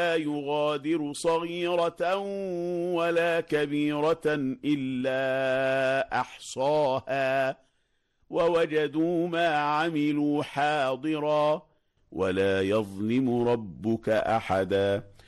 لا يغادر صغيرة ولا كبيرة إلا أحصاها ووجدوا ما عملوا حاضرا ولا يظلم ربك أحدا